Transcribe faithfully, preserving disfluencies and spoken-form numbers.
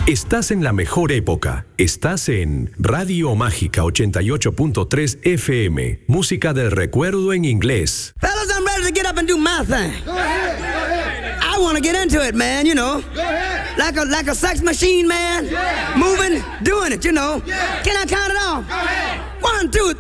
Estás en la mejor época. Estás en Radio Mágica ochenta y ocho punto tres F M. Música del recuerdo en inglés. Fellas, I'm ready to get up and do my thing. Go ahead, go ahead. I want to get into it, man, you know. Go ahead. Like a like a sex machine, man. Yeah. Moving, doing it, you know. Yeah. Can I count it off? Go ahead. One, two,